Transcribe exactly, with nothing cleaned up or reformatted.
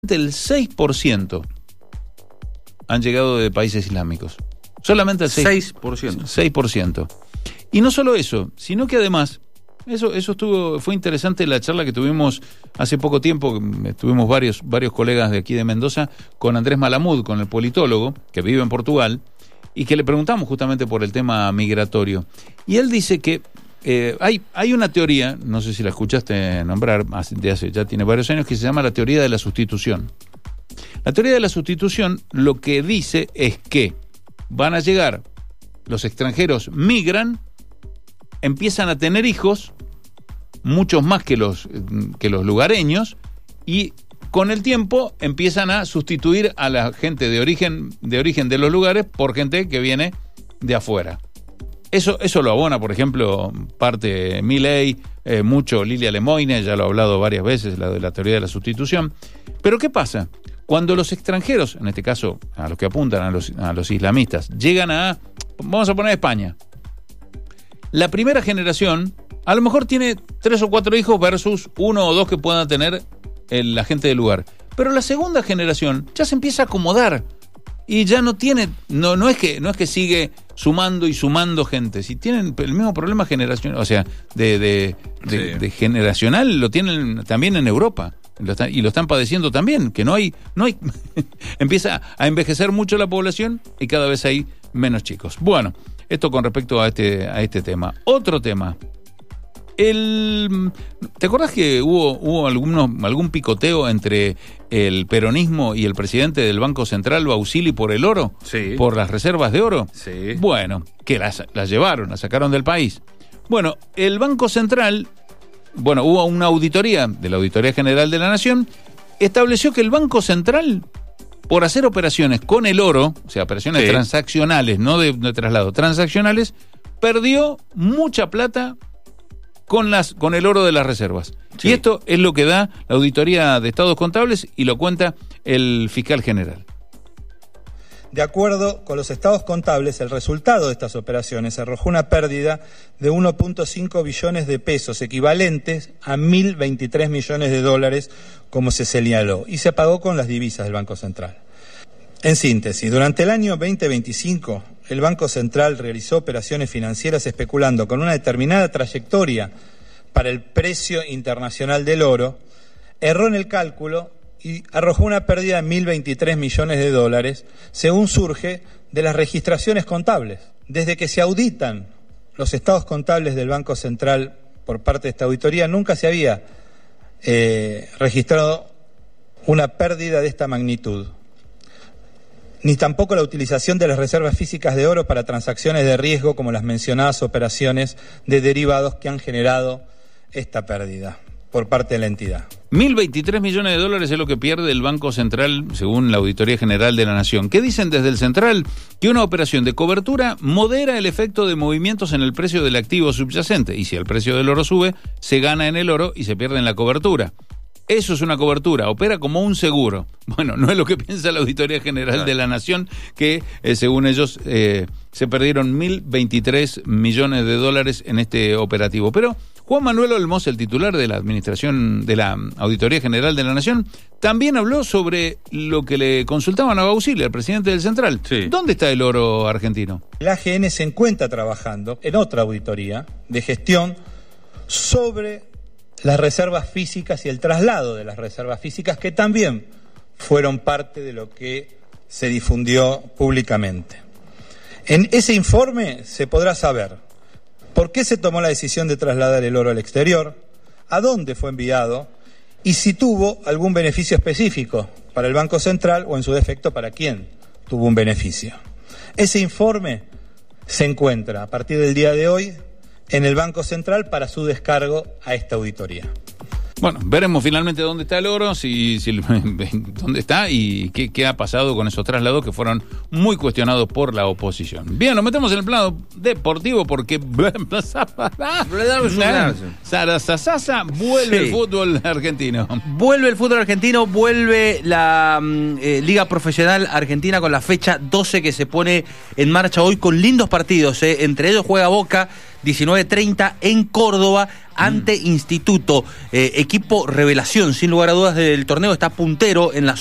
el seis por ciento han llegado de países islámicos. Solamente el seis por ciento. seis por ciento. Y no solo eso, sino que además, eso, eso estuvo, fue interesante la charla que tuvimos hace poco tiempo, tuvimos varios, varios colegas de aquí de Mendoza, con Andrés Malamud, con el politólogo, que vive en Portugal, y que le preguntamos justamente por el tema migratorio. Y él dice que eh, hay, hay una teoría, no sé si la escuchaste nombrar, de hace, ya tiene varios años, que se llama la teoría de la sustitución. La teoría de la sustitución lo que dice es que van a llegar, los extranjeros migran, empiezan a tener hijos, muchos más que los, que los lugareños, y con el tiempo empiezan a sustituir a la gente de origen, de origen de los lugares por gente que viene de afuera. Eso, eso lo abona, por ejemplo, parte Milei, eh, mucho Lilia Lemoine, ya lo ha hablado varias veces, la de la teoría de la sustitución. Pero ¿qué pasa? Cuando los extranjeros, en este caso a los que apuntan a los, a los islamistas, llegan a, vamos a poner España, la primera generación a lo mejor tiene tres o cuatro hijos versus uno o dos que puedan tener el, la gente del lugar. Pero la segunda generación ya se empieza a acomodar y ya no tiene, no, no es que, no es que sigue sumando y sumando gente. Si tienen el mismo problema generacional, o sea, de, de, de, sí. de generacional, lo tienen también en Europa. Lo están, y lo están padeciendo también, que no hay, no hay empieza a envejecer mucho la población y cada vez hay menos chicos. Bueno, esto con respecto a este, a este tema. Otro tema. El, ¿te acordás que hubo, hubo algunos, algún picoteo entre el peronismo y el presidente del Banco Central, Bausili, por el oro? Sí. ¿Por las reservas de oro? Sí. Bueno, que las, las llevaron, las sacaron del país. Bueno, el Banco Central, bueno, hubo una auditoría de la Auditoría General de la Nación, estableció que el Banco Central, por hacer operaciones con el oro, o sea, operaciones sí. transaccionales, no de, de traslado, transaccionales, perdió mucha plata con las con el oro de las reservas. Sí. Y esto es lo que da la Auditoría de Estados Contables y lo cuenta el fiscal general. De acuerdo con los estados contables, el resultado de estas operaciones arrojó una pérdida de uno punto cinco billones de pesos, equivalentes a mil veintitrés millones de dólares, como se señaló, y se pagó con las divisas del Banco Central. En síntesis, durante el año veinte veinticinco, el Banco Central realizó operaciones financieras especulando con una determinada trayectoria para el precio internacional del oro, erró en el cálculo y arrojó una pérdida de mil veintitrés millones de dólares, según surge de las registraciones contables. Desde que se auditan los estados contables del Banco Central por parte de esta auditoría, nunca se había eh, registrado una pérdida de esta magnitud, ni tampoco la utilización de las reservas físicas de oro para transacciones de riesgo como las mencionadas operaciones de derivados que han generado esta pérdida por parte de la entidad. mil veintitrés millones de dólares es lo que pierde el Banco Central, según la Auditoría General de la Nación. ¿Qué dicen desde el Central? Que una operación de cobertura modera el efecto de movimientos en el precio del activo subyacente. Y si el precio del oro sube, se gana en el oro y se pierde en la cobertura. Eso es una cobertura, opera como un seguro. Bueno, no es lo que piensa la Auditoría General claro. de la Nación, que eh, según ellos eh, se perdieron mil veintitrés millones de dólares en este operativo. Pero Juan Manuel Olmos, el titular de la Administración de la Auditoría General de la Nación, también habló sobre lo que le consultaban a Bausili, al presidente del Central. Sí. ¿Dónde está el oro argentino? El A G N se encuentra trabajando en otra auditoría de gestión sobre las reservas físicas y el traslado de las reservas físicas, que también fueron parte de lo que se difundió públicamente. En ese informe se podrá saber por qué se tomó la decisión de trasladar el oro al exterior, a dónde fue enviado y si tuvo algún beneficio específico para el Banco Central o, en su defecto, para quién tuvo un beneficio. Ese informe se encuentra a partir del día de hoy en el Banco Central para su descargo a esta auditoría. Bueno, veremos finalmente dónde está el oro, si, si dónde está y qué, qué ha pasado con esos traslados que fueron muy cuestionados por la oposición. Bien, nos metemos en el plano deportivo porque Sarasasasa vuelve sí. el fútbol argentino. Vuelve el fútbol argentino, vuelve la eh, Liga Profesional Argentina con la fecha doce que se pone en marcha hoy con lindos partidos. Eh. Entre ellos juega Boca diecinueve treinta en Córdoba ante mm. Instituto. Eh, equipo revelación, sin lugar a dudas, del torneo, está puntero en la